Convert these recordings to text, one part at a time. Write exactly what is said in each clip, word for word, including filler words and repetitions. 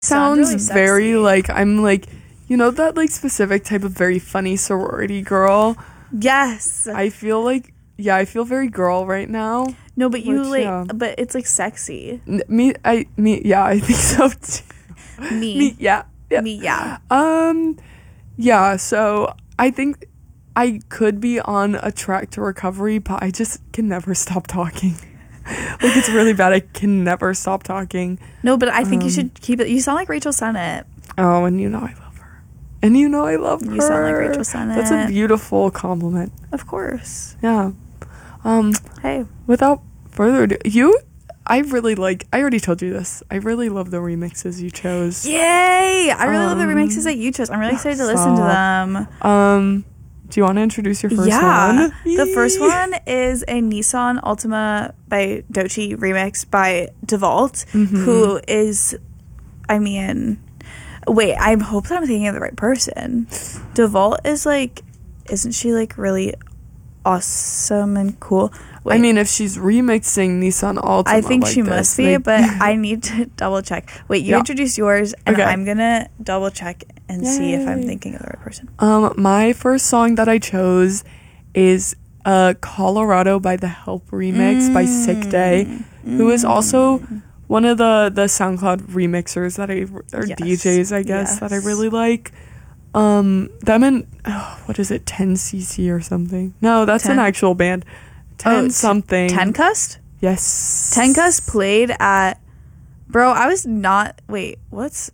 sounds really very sexy. like I'm like, you know, that like specific type of very funny sorority girl. Yes. I feel like, yeah, I feel very girl right now. No, but you Which, like, yeah. but it's like sexy. N- me, I, me, yeah, I think so too. Me. Me, yeah, yeah. Me, yeah. Um, yeah. So I think I could be on a track to recovery, but I just can never stop talking. Like, it's really bad. I can never stop talking. No, but I think Um, you should keep it. You sound like Rachel Sennett. Oh, and you know I love her. And you know I love her. You sound like Rachel Sennett. That's a beautiful compliment. Of course. Yeah. Um, Hey. without further ado, you, I really like, I already told you this. I really love the remixes you chose. Yay! I really love the Um, remixes that you chose. I'm really excited to listen to so- them. Um, do you want to introduce your first yeah. one? The first one is a Nissan Altima by Doechii remix by DeVault, Mhm. who is, I mean, wait, I hope that I'm thinking of the right person. DeVault is like, isn't she like really awesome and cool? Wait, I mean, if she's remixing Nissan Altima, I think like she this, must be, like- but I need to double check. Wait, you Yeah. introduce yours, and Okay. I'm gonna double check and see if I'm Yay. thinking of the right person. Um, my first song that I chose is uh Colorado by the Help remix by Sick Day, who is also one of the the SoundCloud remixers that I or Yes. D Js I guess that I Yes. really like. Um, them and oh, what is it, ten C C or something? No, that's ten an actual band. Ten Oh, t- something. Tencust? Yes. Tencust played at. Bro, I was not. Wait, what's.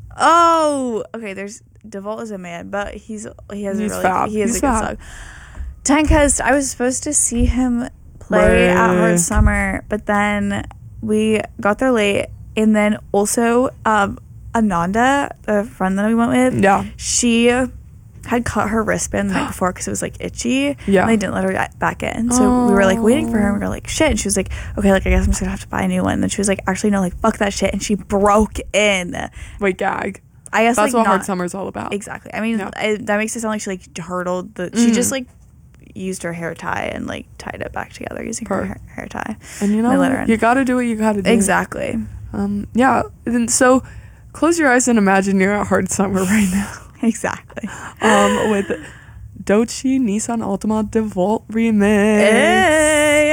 Oh! Okay, there's. DeVault is a man, but he's he has He's a really fab. he has He's a good fab. song. Tencust, I was supposed to see him play at Right. Hard Summer, but then we got there late, and then also um Ananda, the friend that we went with, Yeah. she had cut her wristband the night before because it was like itchy. Yeah. And they didn't let her get back in. So we were like waiting for her, and we were like, shit. And she was like, okay, like I guess I'm just gonna have to buy a new one. And then she was like, actually no, like fuck that shit. And she broke in. Wait, gag. I guess That's like what not, Hard Summer's all about. Exactly. I mean, Yeah. I, that makes it sound like she like hurdled the. She Mm. just like used her hair tie and like tied it back together using her Per- hair, hair tie. And you know, They let her in. you gotta do what you gotta do. Exactly. Um, yeah. And so, close your eyes and imagine you're at Hard Summer right now. Exactly. Um, with Doechii Nissan Altima DeVault remix. Hey,